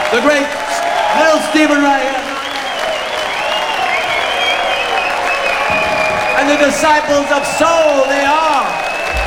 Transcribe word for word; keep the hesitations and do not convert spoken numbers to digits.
the great Little Steven right here. And the disciples of soul